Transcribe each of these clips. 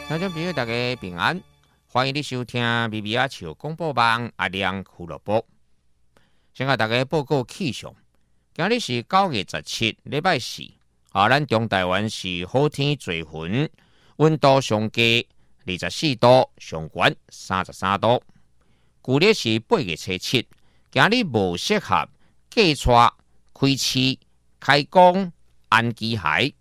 听众朋友，大家平安，欢迎你收听微微仔笑广播网阿亮俱乐部。先甲大家报告气象，今日是9月17，礼拜四。咱中台湾是好天多云，温度上低24度，上悬33度。旧历是8月初7，今日无适合驾车、开市、开工、安机海。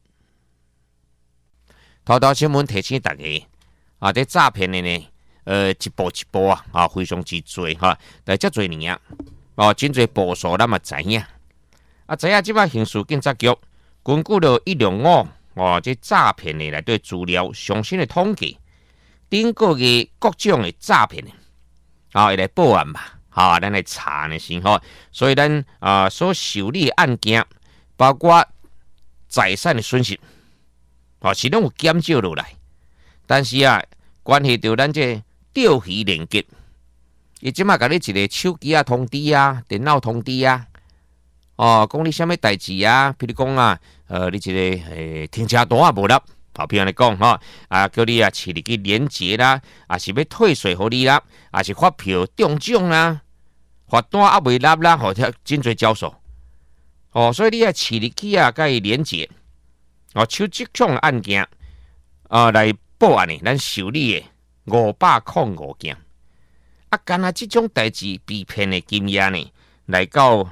头条新闻提醒大家，这诈骗的呢，一步一步非常之多但遮多年真侪步数咱嘛知影。知影即摆刑事警察局根据了105这诈骗的内底资料上新的统计，顶个月各种的诈骗会来报案嘛，咱来查呢是所以咱所受理的案件，包括财产的损失。是拢有减少落来，但是关系到咱这钓鱼连结，伊即马甲你一个手机通知电脑通知讲你啥物代志譬如讲你一个停车单无纳，比如来讲叫你饲入去连结啦，是要退税互你啦，是发票中奖啦，罚单未纳啦，真侪招数所以你饲入去甲伊连结。像这种案件来报案的，咱受理的505件。干这种代志被骗的金额呢，来到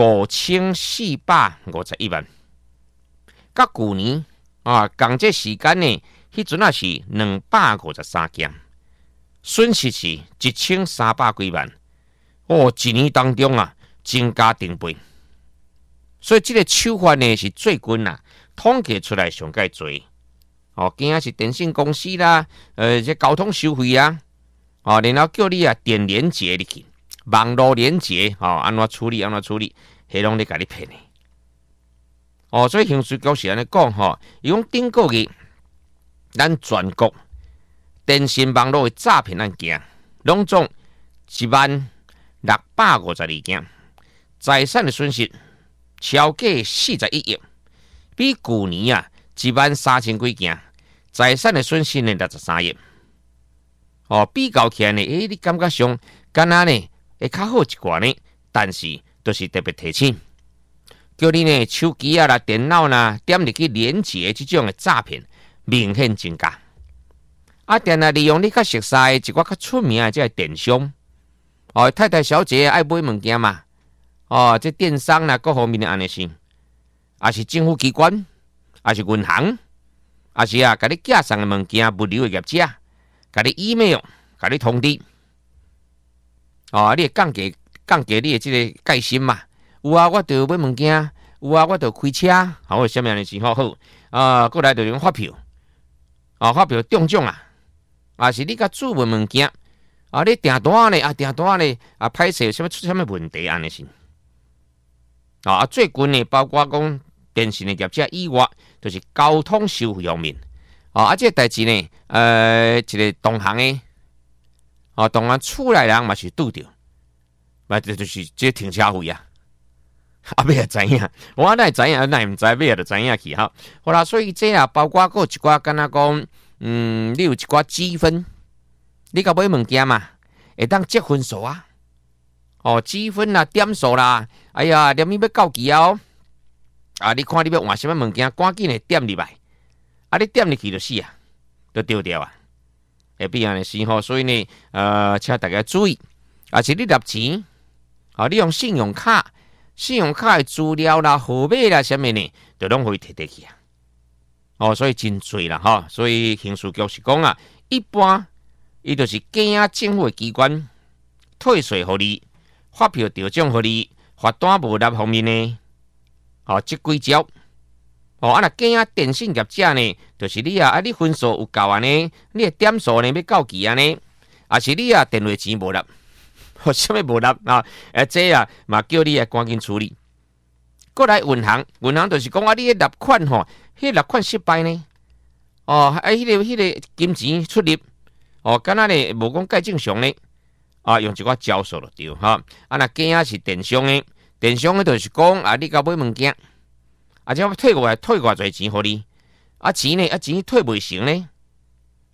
5451万。甲去年同这时间呢，迄阵是253件，损失是1300几万。一年当中增加定倍。所以这个手法呢是最近统计出来上介多，惊是电信公司啦，这交通收费然后叫你点连结入去，网络连结安怎处理，迄拢咧甲你骗的。所以刑事局是安尼讲伊讲顶个月咱全国电信网络的诈骗案件，拢总10652件，财产的损失超过41亿。比去年13000几件，财产的损失呢63亿。比较起来呢，你感觉上敢若呢会较好一寡呢，但是都是特别提醒，叫你呢手机啦、电脑啦点入去连接这种的诈骗明显增加。定利用你较熟悉的一寡较出名的这个电商，太太小姐爱买物件嘛，这电商啦各方面的安尼是。是政府机关，是银行，是甲你寄送的物件物流的业者，甲你 email， 甲你通知，你会降低你的这个戒心嘛？有我就买物件，有我就开车，或者什么样的情况好，过来就用发票，发票中奖是你甲注文物件，你订单呢，歹势出什么问题安尼是？最近呢，包括讲。电信的业者以外，就是交通收费方面，这个代志呢，一个同行的，同行厝内人嘛是拄着，这就是这停车费尾也知影，我哪会知影，哪会唔知，尾就知影去好啦，所以这包括有一寡，敢若讲，你有一寡积分，你甲买物件嘛，会当积分数积分啦、点数啦，连你要到期你看你要换什么物件，赶紧的点入来，你点入去就死就丢掉会变安尼是所以呢，请大家注意，是你纳钱，你用信用卡的资料啦、号码啦什么呢，就拢可以摕去所以真多啦所以刑事局是讲一般伊就是惊政府的机关退税互你，发票调奖互你，罚单无纳方面呢。这几招若惊电信业者呢，就是你你分数有够呢，你的点数呢要到期呢，是你电话钱无纳，什么无纳这嘛叫你赶紧处理。过来银行就是讲你的纳款迄纳款失败呢，迄个金钱出入敢若呢无讲介正常呢，用一寡招数就对若惊是电商的。电商的就是讲你甲买物件，这退偌济钱互你，钱呢钱退袂成呢，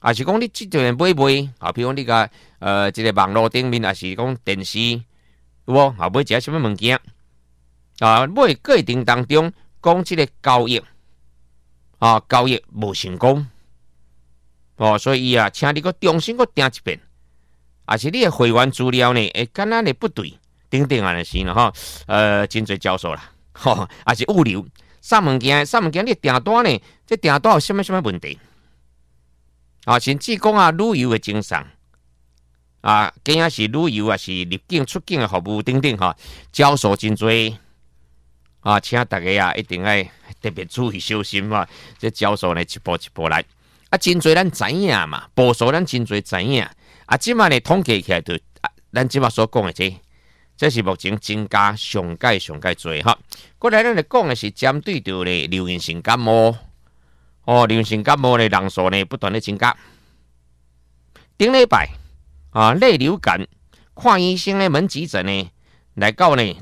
啊是讲你即阵买啊，比如讲你个即个网络顶面，也是讲电视有无啊买一个什么物件啊，买过程当中讲即个交易啊，交易无成功哦，所以啊，请你个重新个订一遍，啊是你的会员资料呢，敢若呢不对，等等安尼是啦吼，真侪教授啦，吼，也是物流送物件你订单呢，这订单有什么问题？啊，甚至讲啊，旅游的精神啊，竟然是旅游啊，是入境出境的服务等等哈，教授真多啊，请大家啊一定要特别注意小心啊！这教授呢一步一步来啊，真多咱知影嘛，步数咱真多知影啊，即马呢统计起来就咱即马所讲的这是目前增加上界多哈。过来咱来讲的是针对着咧流行性感冒。哦，流行性感冒的人数呢不断的增加。顶礼拜啊，类流感看医生的门急诊呢，来到呢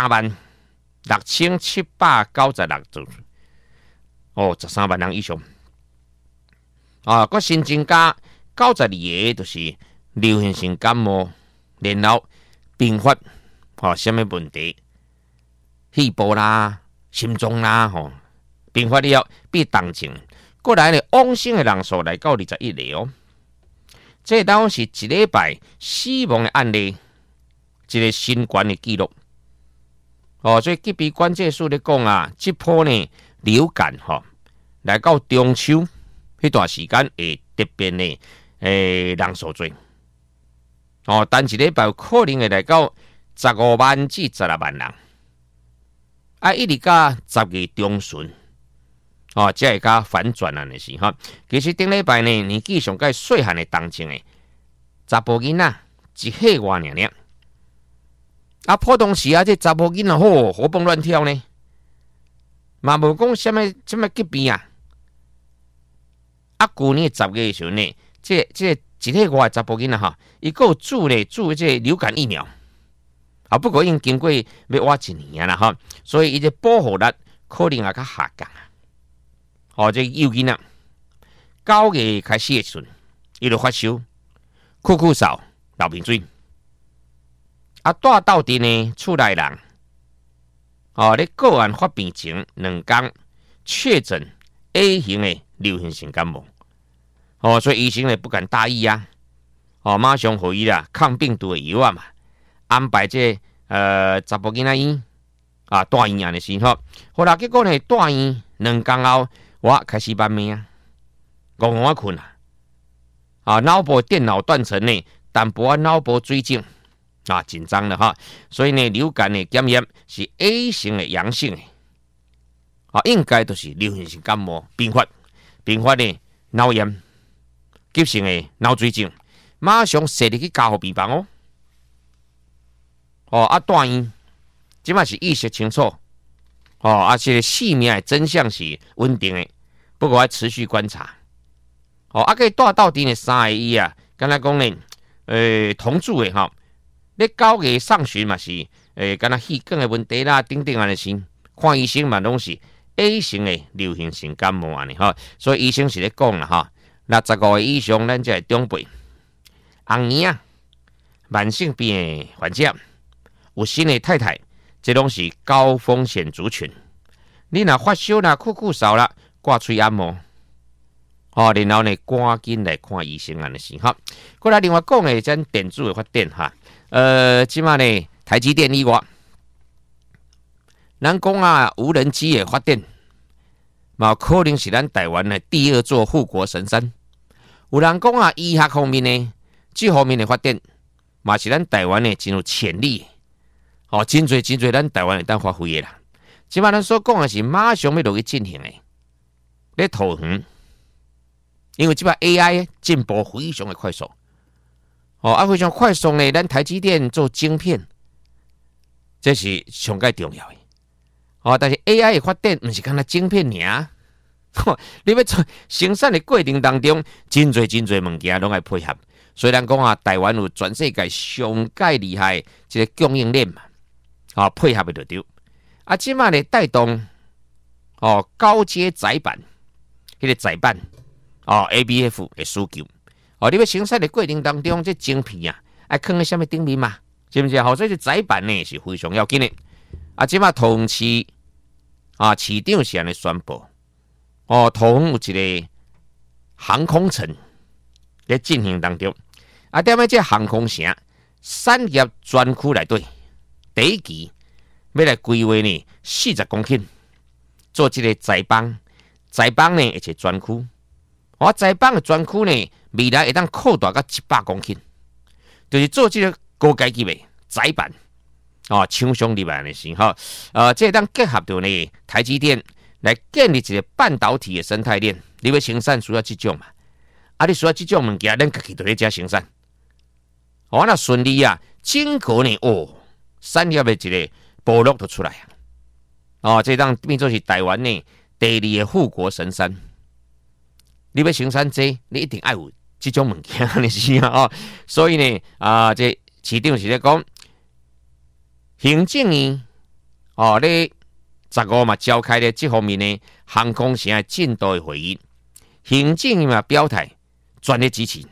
136796组。哦，13万人以上。啊，佮新增加92个，就是流行性感冒，然后并发什么问题？肺部啦、心脏啦，并发了比当前。过来呢，往生的人数来到21个哦。这当是一礼拜死亡的案例，一个新冠的记录。哦，所以疾病管制署咧讲啊，这波呢流感来到中秋迄段时间会特别呢人数多。哦，单一礼拜有可能会来到15万至16万人。啊，一直到10月中旬。哦，才会甲反转啊！是哈，其实顶礼拜呢，年纪上介细汉的同情的查甫囡仔一岁外尔。啊，普通时啊，这查甫囡仔活蹦乱跳呢，嘛无讲什么疾病啊。啊，去年10月的时候呢，这一岁外的查甫囡仔伊个注这流感疫苗啊，不过已经经过要活1年啦哈，所以伊这保护力可能也较下降。哦，这幼囡仔9月开始的时阵，伊就发烧、咳嗽、流鼻水。啊，带到阵呢，厝内人哦，咧个案发病前2天确诊 A 型的流行性感冒。哦，所以医生呢不敢大意啊，哦，马上给伊啦抗病毒的药啊嘛，安排这查甫囡仔医啊住院安尼先好。后来结果呢，住院2天后。我开始半暝我困啊，脑部电脑断层呢，淡薄脑部水肿啊，紧张了哈，所以呢，流感的检验是 A 型的阳性的啊，应该都是流行性感冒并发的脑炎、急性的脑水肿，马上设立去加护病房哦。哦，啊，住院，即马是意识清楚。哦，而且性命的真相是稳定的，不过要持续观察。哦，可以带到底的3个医啊，刚才讲呢，同住的哈，你9月上旬嘛是，敢若气管的问题啦，等等安尼先，看医生嘛拢是 A 型的流行性感冒安尼哈，所以医生是咧讲啦哈，65岁以上咱才会长辈、红年啊、慢性病的患者、有新的太太。这拢是高风险族群。你若发烧啦、咳嗽啦、挂嘴按摩，哦，然后呢，赶紧来看医生安尼是哈。过来另外讲的，咱电子的发展哈，即马呢，台积电以外，咱讲啊，无人机的发展，嘛可能是咱台湾的第2座护国神山。有人讲啊，医学方面呢，这方面的发展，嘛是咱台湾的真有潜力。哦，真侪咱台湾会当发挥的啦。即摆咱所讲的是马上要落去进行的，咧投远，因为即摆 AI 进步非常的快速。哦，非常快速呢，咱台积电做晶片，这是上介重要的。哦，但是 AI 的发展不是干那晶片尔，你要做生产的过程当中，真侪物件拢要配合。虽然讲啊，台湾有全世界上介厉害这个供应链嘛。哦，配合的就对。啊，即马咧带动高阶载板，迄个载板 ABF 的需求。你要生产的过程当中，这晶片啊，爱放在什么顶面嘛？是不是？所以这载板呢是非常要紧的。即马同市市长是安尼宣布，同有一个航空城在进行当中。踮咧这航空城产业专区内底，第一期要来规划呢40公顷，做这个载板呢一个专区。载板的专区呢，未来会当扩大到100公顷，就是做这个高阶级的载板。厂商入来的时候，这当结合到呢台积电来建立一个半导体的生态链。你要生产需要这种嘛？你需要这种物件，咱自己就在家生产。那顺利啊，整个呢产业的一个部落就出来啊。这当变做是台湾呢第二个富国神山。你要生产这，你一定要有这种物件，你是啊。所以呢，这市长是咧讲。行政院咧15嘛召开咧这方面的航空城的进度的会议，行政院嘛表态全力支持，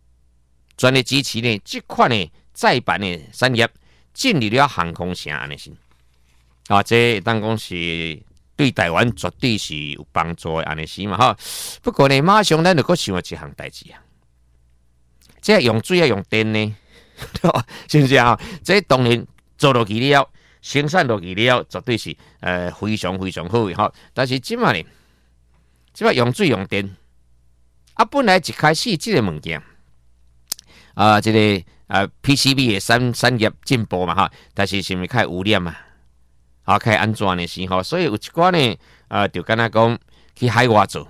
呢这款的载板的产业进入了航空城安尼是这当讲是对台湾绝对是有帮助的安尼是嘛不过呢，马上咱就搁想一项代志啊，这用水啊用电呢，是不是啊？这当然。做落去了，生产落去了，绝对是非常非常好的但是今嘛呢，用水用电本来一开始这个物件这个PCB 的产业进步嘛但是是咪开污染开安怎的时所以有一寡呢就敢若讲去海外做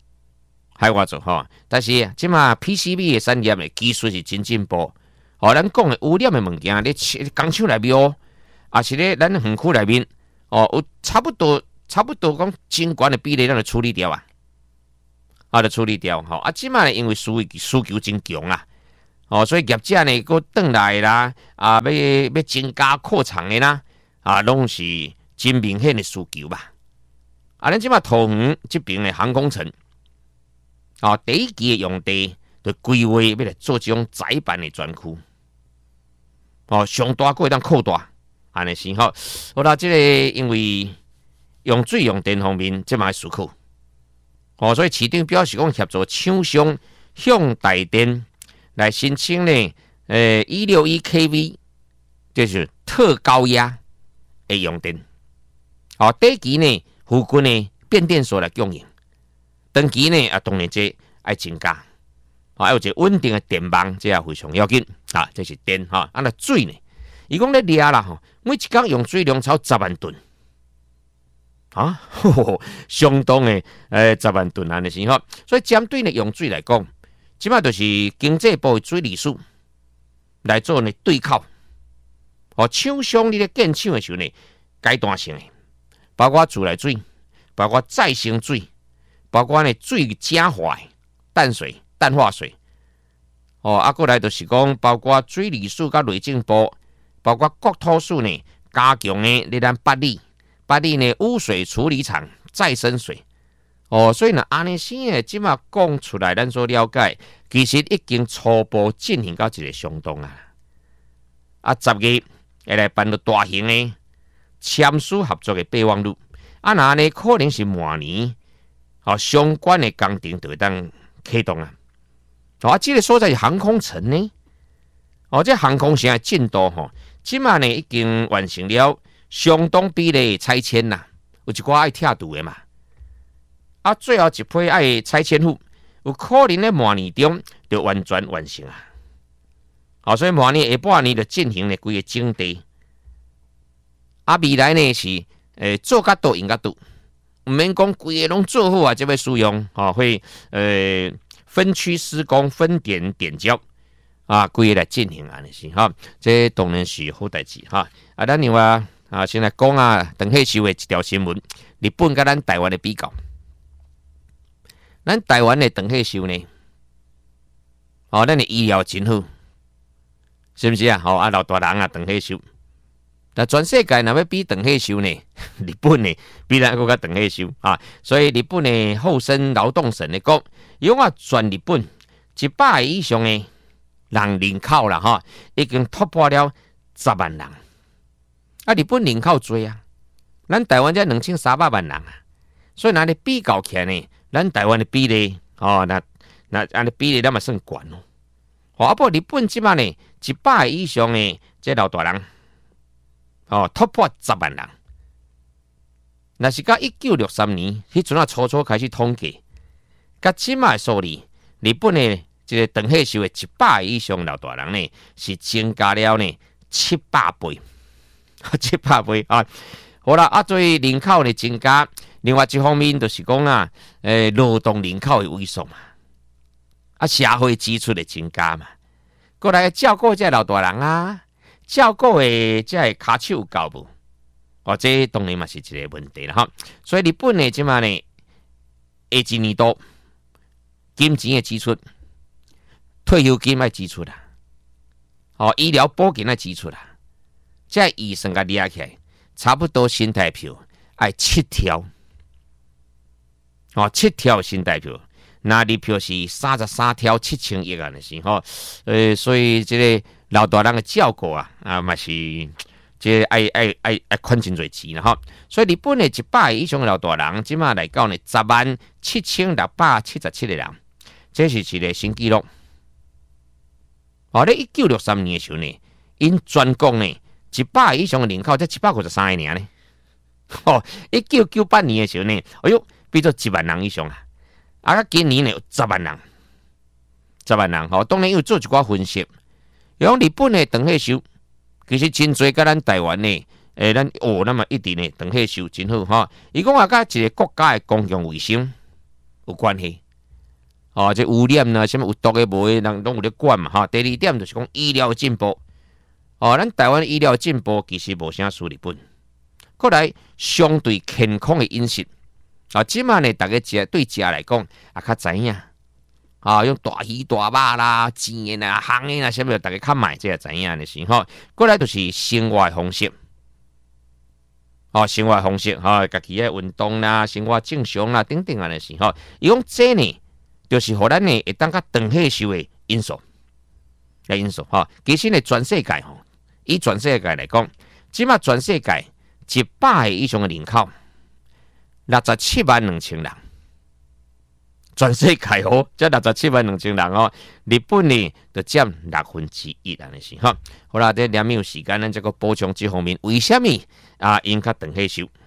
但是今嘛 PCB 的产业的技术是真进步。咱讲的污染的物件，你工厂内面是咧咱园区内面有差不多讲真悬的比例，咱就处理掉就处理掉即卖因为需求真强所以业者呢，佫转来啦要增加扩厂的啦拢是真明显的需求吧。咱即卖桃园这边的航空城第一期的用地就规划要来做这种载板的专区。上大个会当扩大，安尼是好啦，这个因为用水用电方面，这嘛需求所以市长表示讲协助厂商向台电来申请呢161 kV， 就是特高压的用电。第一期呢，附近的变电所来供应，长期呢当然这要增加。要有一个稳定的电网，这也非常要紧这是电那水呢？伊讲咧掠啦每一天用水量超10万吨相当的10万吨安尼是所以针对呢用水来讲，即摆就是经济部的水利署来做呢对口厂商你咧建厂的时候呢，阶段性的，包括自来水，包括再生水，包括呢水正化淡水。淡化水过来就是讲，包括水利署甲内政部，包括国土署呢，加强呢，咱八里呢污水处理厂再生水所以呢，安尼先诶，即马讲出来，咱所了解，其实已经初步进行到一个相当10月会来办到大型的签署合作的备忘录那呢可能是明年相关的工程就会当启动这个所在是航空城呢这航空城的进度即马呢已经完成了相当比例的拆迁有一寡爱拆除的嘛最后一批爱拆迁户有可能在明年中就完全完成所以明年下半年就进行了规个整地未来呢是做甲倒用甲倒，唔免讲规个拢做好才要使用会分区施工，分点点交规个来进行安尼是这当然是好代志咱另外先来讲长岁秀的一条新闻，日本甲咱台湾的比较，咱台湾的长岁秀呢咱的医疗真好，是不是老大人长岁秀那全世界若要比长岁数呢，日本呢比咱更加长岁数啊。所以日本的厚生劳动省咧讲，伊讲全日本100以上的人口啦，哈，已经突破了10万人。啊，日本人口多啊，咱台湾才2300万人啊，所以咱咧比较起来呢，咱台湾的比例哦，那安尼比例咱嘛算悬咯。啊，不过日本即马呢，100以上的这老大人，哦，突破10万人。那是到1963年，迄阵啊初开始统计，甲即马的数字，日本的这个长岁数的100以上老大人呢，是增加了呢700倍，700倍啊！好啦，啊，对于人口的增加，另外一方面就是讲啊，劳动人口的萎缩嘛。啊，社会支出的增加嘛，过来照顾这老大人啊，照顾的这骹手有够无？哦，这当然嘛是一个问题啦哈。所以日本呢，即马呢，下一年度金钱的支出、退休金要支出啦，哦，医疗保健要支出啦，这预算甲列起来，差不多新台票要7条，哦，7条新台票。那日票是33条7000亿啊，是吼，所以这个老大人的照顾啊，嘛是这爱款真侪钱啦吼。所以日本的100以上的老大人，即马来讲呢，107677个人，这是一个新纪录。哦，咧1963年的时候呢，因全国呢100以上的人口才753个人呢。哦，1998年的时候呢，哎呦，变做1万人以上啊。啊，今年呢有10万人，10万人吼，当然有做一寡分析，用日本的长岁数，其实真侪甲咱台湾呢，咱那么一定呢长岁数真好吼。伊讲啊，甲一个国家的公共卫生有关系，哦，这污染啦，什么有毒的无的，人拢有咧管嘛哈。第二点就是讲医疗进步，哦，咱台湾医疗进步其实无啥输日本。过来相对健康的饮食。啊，即马呢，大家对食来讲啊，较知影啊，用大鱼大肉啦、煎的啦、烘的啦，什么大家较买，这个知影的是吼。过来就是生活方式，哦，生活方式哈，家己的运动啦、生活正常啦，等等啊的是吼。伊讲这呢，就是互咱呢会当较长岁数的因素，哈。其实呢，全世界吼，以全世界来讲，即马全世界100以上的人口。672000人，全世界哦，这672000人哦，日本呢就占1/6安尼是哈。好啦，这2秒时间，咱这个补充这方面，为什么啊？因较长岁数？